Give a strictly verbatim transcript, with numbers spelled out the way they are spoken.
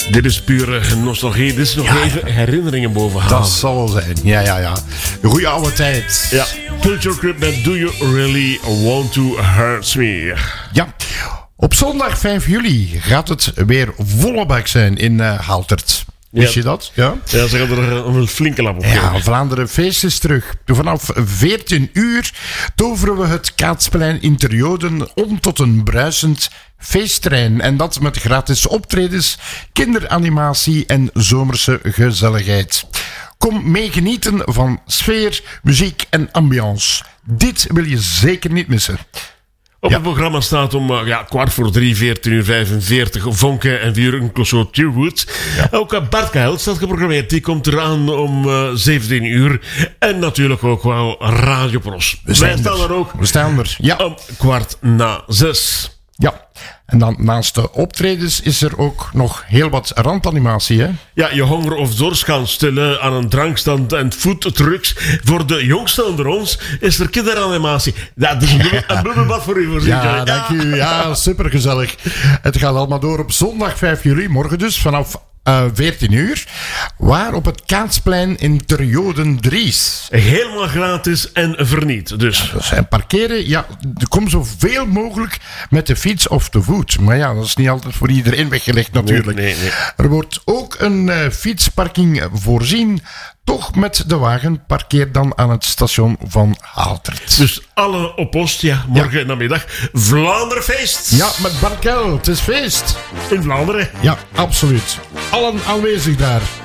Dit is pure nostalgie. Dit is nog ja, even herinneringen bovenaan. Dat zal wel zijn. Ja, ja, ja. De goede oude tijd. Ja. Culture Crib met Do You Really Want To Hurt Me? Ja. Op zondag vijf juli gaat het weer volle bak zijn in uh, Haltert. Wist ja. je dat? Ja, ja ze gaan er een flinke lap op. Ja, Vlaanderen feest is terug. Vanaf veertien uur toveren we het Kaatsplein in Terjoden om tot een bruisend feestterrein. En dat met gratis optredens, kinderanimatie en zomerse gezelligheid. Kom mee genieten van sfeer, muziek en ambiance. Dit wil je zeker niet missen. Op ja. het programma staat om uh, ja, kwart voor drie, veertien uur vijfenveertig, Vonke en vier uur een Closeau Tierwood. Ja. Ook uh, Bart Kuijl staat geprogrammeerd. Die komt eraan om uh, zeventien uur. En natuurlijk ook wel Radio Pros. We Wij staan er ook. We staan er, ja. Om kwart na zes. Ja, en dan naast de optredens is er ook nog heel wat randanimatie, hè? Ja, je honger of dorst kan stillen aan een drankstand en foodtrucks. Voor de jongsten onder ons is er kinderanimatie. Ja, dat is een, een bubbelbad voor u, voorzitter. Ja, ja, dank u. Ja, supergezellig. Het gaat allemaal door op zondag vijf juli, morgen dus, vanaf Uh, veertien uur, waar op het Kaatsplein in Terjoden Dries. Helemaal gratis en verniet, dus. Ja, dat zijn parkeren, ja, kom zoveel mogelijk met de fiets of te voet. Maar ja, dat is niet altijd voor iedereen weggelegd natuurlijk. Nee, nee, nee. Er wordt ook een uh, fietsparking voorzien. Toch met de wagen, parkeer dan aan het station van Haltert. Dus alle op post, ja, morgen ja. namiddag. Vlaanderenfeest. Ja, met Bart Kuijl, het is feest. In Vlaanderen. Ja, absoluut. Allen aanwezig daar.